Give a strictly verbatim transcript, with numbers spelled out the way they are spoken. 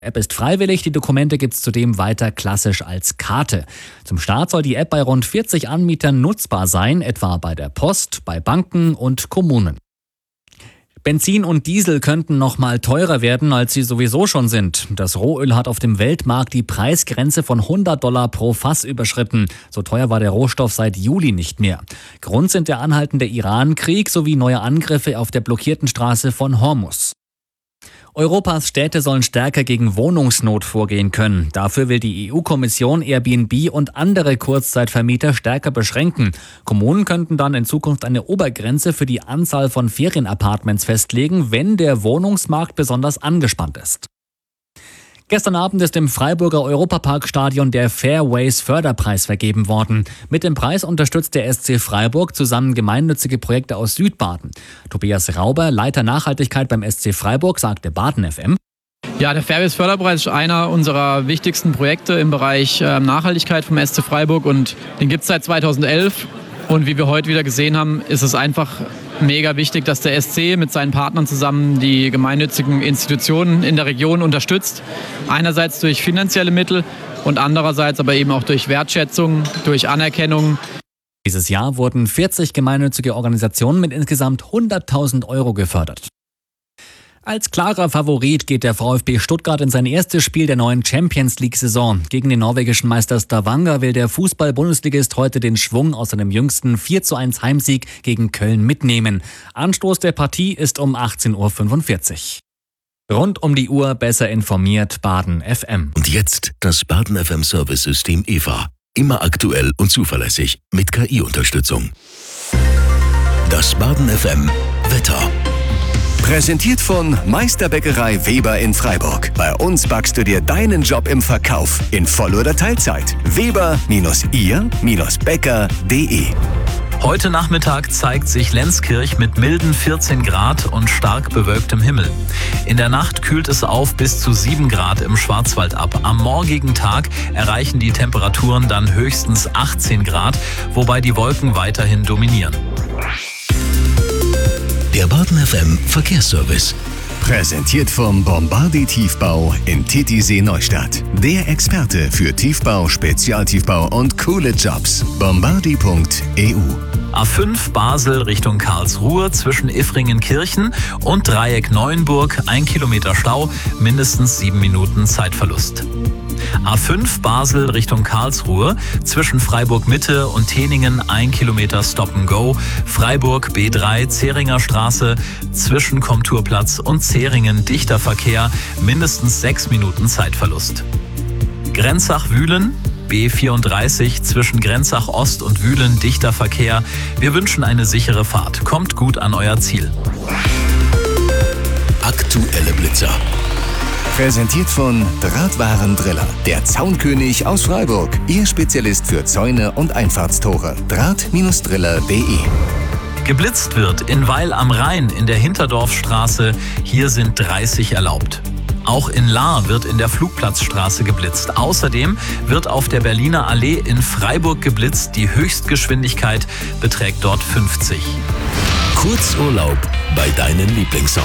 Die App ist freiwillig, die Dokumente gibt es zudem weiter klassisch als Karte. Zum Start soll die App bei rund vierzig Anbietern nutzbar sein, etwa bei der Post, bei Banken und Kommunen. Benzin und Diesel könnten noch mal teurer werden, als sie sowieso schon sind. Das Rohöl hat auf dem Weltmarkt die Preisgrenze von hundert Dollar pro Fass überschritten. So teuer war der Rohstoff seit Juli nicht mehr. Grund sind der anhaltende Iran-Krieg sowie neue Angriffe auf der blockierten Straße von Hormuz. Europas Städte sollen stärker gegen Wohnungsnot vorgehen können. Dafür will die E U-Kommission Airbnb und andere Kurzzeitvermieter stärker beschränken. Kommunen könnten dann in Zukunft eine Obergrenze für die Anzahl von Ferienapartments festlegen, wenn der Wohnungsmarkt besonders angespannt ist. Gestern Abend ist im Freiburger Europaparkstadion der Fairways Förderpreis vergeben worden. Mit dem Preis unterstützt der S C Freiburg zusammen gemeinnützige Projekte aus Südbaden. Tobias Rauber, Leiter Nachhaltigkeit beim S C Freiburg, sagte Baden F M. Ja, der Fairways Förderpreis ist einer unserer wichtigsten Projekte im Bereich äh, Nachhaltigkeit vom S C Freiburg und den gibt es seit zweitausendelf. Und wie wir heute wieder gesehen haben, ist es einfach mega wichtig, dass der S C mit seinen Partnern zusammen die gemeinnützigen Institutionen in der Region unterstützt. Einerseits durch finanzielle Mittel und andererseits aber eben auch durch Wertschätzung, durch Anerkennung. Dieses Jahr wurden vierzig gemeinnützige Organisationen mit insgesamt hunderttausend Euro gefördert. Als klarer Favorit geht der VfB Stuttgart in sein erstes Spiel der neuen Champions-League-Saison. Gegen den norwegischen Meister Stavanger will der Fußball-Bundesligist heute den Schwung aus seinem jüngsten vier zu eins Heimsieg gegen Köln mitnehmen. Anstoß der Partie ist um achtzehn Uhr fünfundvierzig. Rund um die Uhr besser informiert Baden F M. Und jetzt das Baden F M Service-System E V A. Immer aktuell und zuverlässig mit K I-Unterstützung. Das Baden F M Wetter. Präsentiert von Meisterbäckerei Weber in Freiburg. Bei uns backst du dir deinen Job im Verkauf in Voll- oder Teilzeit. Weber ihr Bäcker punkt de. Heute Nachmittag zeigt sich Lenzkirch mit milden vierzehn Grad und stark bewölktem Himmel. In der Nacht kühlt es auf bis zu sieben Grad im Schwarzwald ab. Am morgigen Tag erreichen die Temperaturen dann höchstens achtzehn Grad, wobei die Wolken weiterhin dominieren. Der Baden F M Verkehrsservice. Präsentiert vom Bombardier Tiefbau in Titisee Neustadt. Der Experte für Tiefbau, Spezialtiefbau und coole Jobs. bombardier punkt e u. A fünf Basel Richtung Karlsruhe zwischen Iffringen-Kirchen und Dreieck Neuenburg, ein Kilometer Stau, mindestens sieben Minuten Zeitverlust. A fünf Basel Richtung Karlsruhe zwischen Freiburg Mitte und Teningen, ein Kilometer Stop and Go. Freiburg B drei Zähringer Straße zwischen Komturplatz und Zähringen dichter Verkehr, mindestens sechs Minuten Zeitverlust. Grenzach-Wühlen B vierunddreißig zwischen Grenzach Ost und Wühlen dichter Verkehr. Wir wünschen eine sichere Fahrt. Kommt gut an euer Ziel. Aktuelle Blitzer. Präsentiert von Drahtwarendriller, der Zaunkönig aus Freiburg. Ihr Spezialist für Zäune und Einfahrtstore. Draht Driller punkt de. Geblitzt wird in Weil am Rhein in der Hinterdorfstraße. Hier sind dreißig erlaubt. Auch in Lahr wird in der Flugplatzstraße geblitzt. Außerdem wird auf der Berliner Allee in Freiburg geblitzt. Die Höchstgeschwindigkeit beträgt dort fünfzig. Kurzurlaub bei deinen Lieblingsorten.